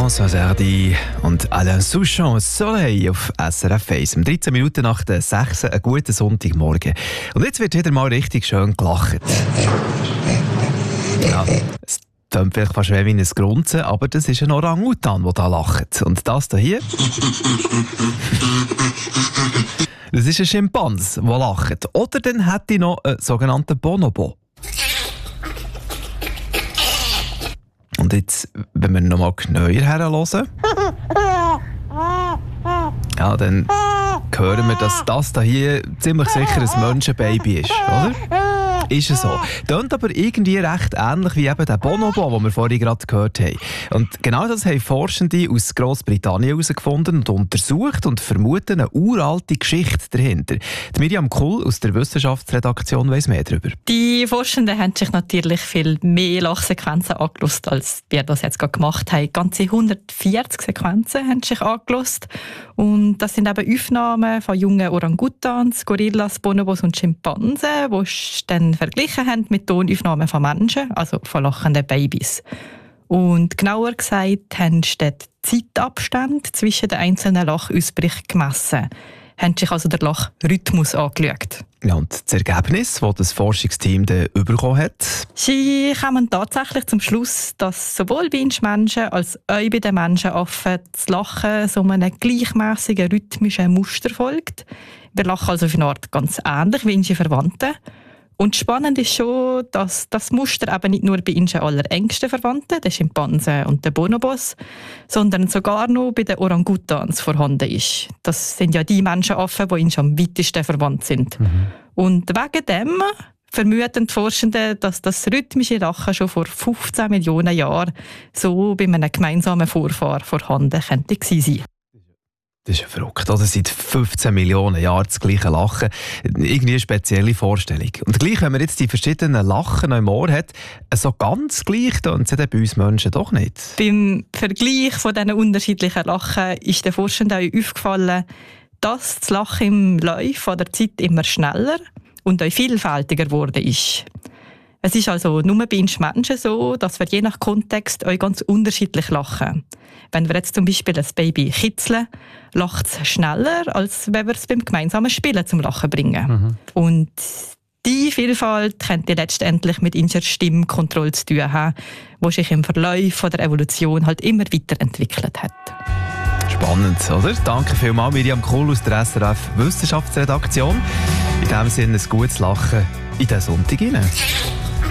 François Hardy und Alain Souchon, Soleil auf SRF 1. 13 Minuten nach der 6. Einen guten Sonntagmorgen. Und jetzt wird wieder mal richtig schön gelacht. Ja, es klingt vielleicht fast wie ein Grunzen, aber das ist ein Orang-Utan, der da lacht. Und das hier? Das ist ein Schimpans, der lacht. Oder dann hätte ich noch einen sogenannten Bonobo. Und jetzt, wenn wir noch mal genauer herhören, ja, dann hören wir, dass das hier ziemlich sicher ein Menschenbaby ist, oder? Ist es so. Tönt aber irgendwie recht ähnlich wie eben der Bonobo, den wir vorhin gerade gehört haben. Und genau das haben Forschende aus Grossbritannien herausgefunden und untersucht und vermuten eine uralte Geschichte dahinter. Die Miriam Kuhl aus der Wissenschaftsredaktion weiss mehr darüber. Die Forschenden haben sich natürlich viel mehr Lachsequenzen angeschaut, als wir das jetzt gerade gemacht haben. Ganze 140 Sequenzen haben sich angeschaut. Und das sind eben Aufnahmen von jungen Orangutans, Gorillas, Bonobos und Schimpansen, die dann verglichen haben mit Tonaufnahmen von Menschen, also von lachenden Babys. Und genauer gesagt haben sie den Zeitabstand zwischen den einzelnen Lachausbrüchen gemessen. Haben sich also den Lachrhythmus angeschaut. Ja, und das Ergebnis, das das Forschungsteam dann bekommen hat? Sie kommen tatsächlich zum Schluss, dass sowohl bei uns Menschen als auch bei den Menschenaffen das Lachen so einem gleichmäßigen rhythmischen Muster folgt. Wir lachen also auf eine Art ganz ähnlich wie unsere Verwandten. Und spannend ist schon, dass das Muster eben nicht nur bei unseren allerengsten Verwandten, den Schimpansen und den Bonobos, sondern sogar noch bei den Orangutans vorhanden ist. Das sind ja die Menschenaffen, die uns am weitesten verwandt sind. Und wegen dem vermuten die Forschenden, dass das rhythmische Lachen schon vor 15 Millionen Jahren so bei einem gemeinsamen Vorfahren vorhanden könnte gewesen sein. Das ist ja verrückt, oder? Seit 15 Millionen Jahren das gleiche Lachen. Irgendwie eine spezielle Vorstellung. Und gleich, wenn man jetzt die verschiedenen Lachen noch im Ohr hat, so ganz gleich tönt es bei uns Menschen doch nicht. Beim Vergleich von diesen unterschiedlichen Lachen ist den Forschenden auch aufgefallen, dass das Lachen im Laufe der Zeit immer schneller und auch vielfältiger geworden ist. Es ist also nur bei uns Menschen so, dass wir je nach Kontext auch ganz unterschiedlich lachen. Wenn wir jetzt zum Beispiel ein Baby kitzeln, lacht es schneller, als wenn wir es beim gemeinsamen Spielen zum Lachen bringen. Und diese Vielfalt könnte letztendlich mit unserer Stimmkontrolle zu tun haben, die sich im Verlauf der Evolution halt immer weiterentwickelt hat. Spannend, oder? Danke vielmals, Miriam Kuhl aus der SRF Wissenschaftsredaktion. In diesem Sinne ein gutes Lachen in diesen Sonntag hinein.